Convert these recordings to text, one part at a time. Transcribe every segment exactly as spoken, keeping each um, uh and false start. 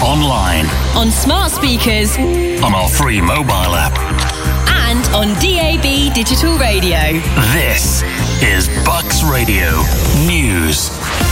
online, on smart speakers, on our free mobile app, and on D A B digital radio. This is Bucks Radio News.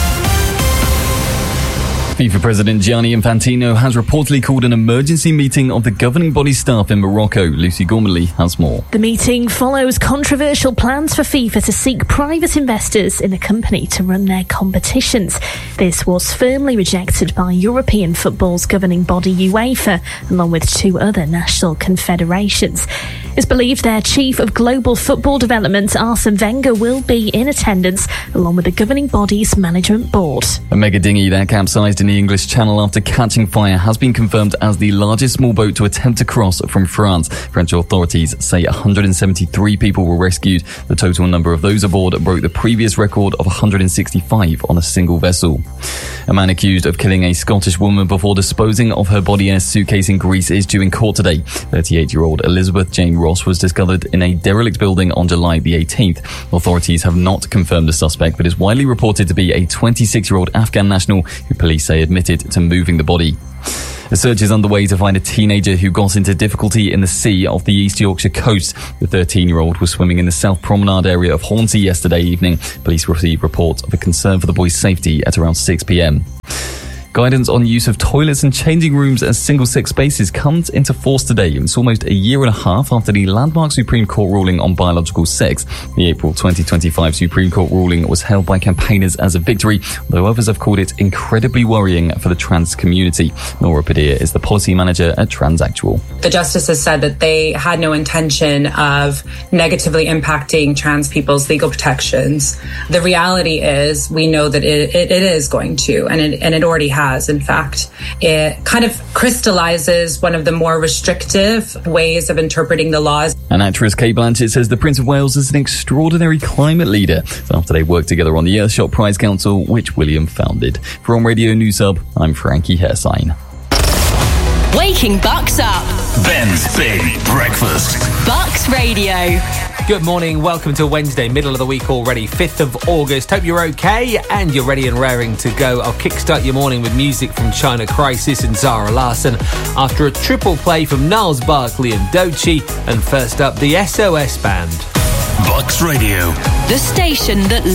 FIFA President Gianni Infantino has reportedly called an emergency meeting of the governing body staff in Morocco. Lucy Gormley has more. The meeting follows controversial plans for FIFA to seek private investors in the company to run their competitions. This was firmly rejected by European football's governing body UEFA, along with two other national confederations. It's believed their chief of global football development, Arsene Wenger, will be in attendance, along with the governing body's management board. A mega dinghy that capsized in the English Channel after catching fire has been confirmed as the largest small boat to attempt to cross from France. French authorities say one hundred seventy-three people were rescued. The total number of those aboard broke the previous record of one hundred sixty-five on a single vessel. A man accused of killing a Scottish woman before disposing of her body in a suitcase in Greece is due in court today. thirty-eight-year-old Elizabeth Jane Ross was discovered in a derelict building on July the eighteenth. Authorities have not confirmed the suspect, but is widely reported to be a twenty-six-year-old Afghan national who police say admitted to moving the body. A search is underway to find a teenager who got into difficulty in the sea off the East Yorkshire coast. The thirteen-year-old was swimming in the South Promenade area of Hornsey yesterday evening. Police received reports of a concern for the boy's safety at around six p.m. Guidance on use of toilets and changing rooms as single-sex spaces comes into force today. It's almost a year and a half after the landmark Supreme Court ruling on biological sex. The April twenty twenty-five Supreme Court ruling was hailed by campaigners as a victory, though others have called it incredibly worrying for the trans community. Nora Padilla is the policy manager at Transactual. The justices said that they had no intention of negatively impacting trans people's legal protections. The reality is we know that it, it, it is going to, and it, and it already has. In fact, it kind of crystallizes one of the more restrictive ways of interpreting the laws. And actress Cate Blanchett says the Prince of Wales is an extraordinary climate leader after they worked together on the Earthshot Prize Council, which William founded. From Radio News Hub, I'm Frankie Hairsign. Waking Bucks up. Ben's Big Breakfast. Bucks Radio. Good morning, welcome to Wednesday, middle of the week already, fifth of August. Hope you're okay and you're ready and raring to go. I'll kickstart your morning with music from China Crisis and Zara Larsson after a triple play from Niles Barkley and Doechii. And first up, the S O S Band. Bucks Radio. The station that